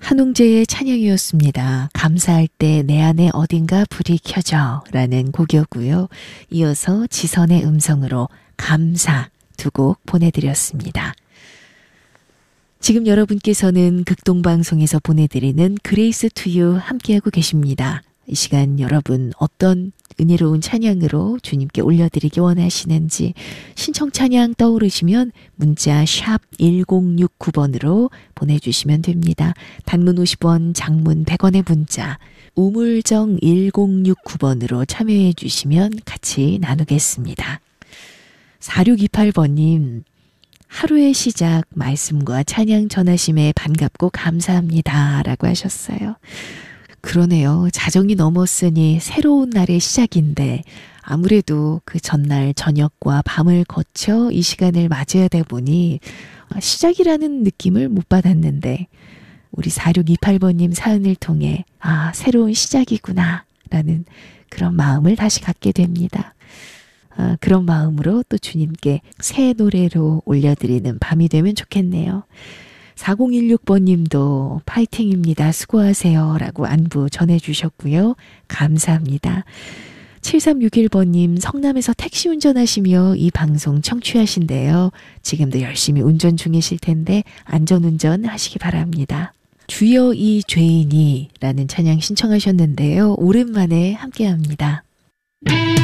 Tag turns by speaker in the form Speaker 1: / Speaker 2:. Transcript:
Speaker 1: 한웅재의 찬양이었습니다. 감사할 때 내 안에 어딘가 불이 켜져 라는 곡이었고요. 이어서 지선의 음성으로 감사 두 곡 보내드렸습니다. 지금 여러분께서는 극동방송에서 보내드리는 그레이스 투유 함께하고 계십니다. 이 시간 여러분 어떤 은혜로운 찬양으로 주님께 올려드리기 원하시는지 신청 찬양 떠오르시면 문자 샵 1069번으로 보내주시면 됩니다. 단문 50원, 장문 100원의 문자 우물정 1069번으로 참여해 주시면 같이 나누겠습니다. 4628번님 하루의 시작 말씀과 찬양 전하심에 반갑고 감사합니다 라고 하셨어요. 그러네요. 자정이 넘었으니 새로운 날의 시작인데 아무래도 그 전날 저녁과 밤을 거쳐 이 시간을 맞이해야 되다 보니 시작이라는 느낌을 못 받았는데 우리 4628번님 사연을 통해 새로운 시작이구나 라는 그런 마음을 다시 갖게 됩니다. 그런 마음으로 또 주님께 새 노래로 올려드리는 밤이 되면 좋겠네요. 4016번님도 파이팅입니다. 수고하세요 라고 안부 전해주셨고요. 감사합니다. 7361번님 성남에서 택시 운전하시며 이 방송 청취하신대요. 지금도 열심히 운전 중이실 텐데 안전운전 하시기 바랍니다. 주여 이 죄인이 라는 찬양 신청하셨는데요. 오랜만에 함께합니다.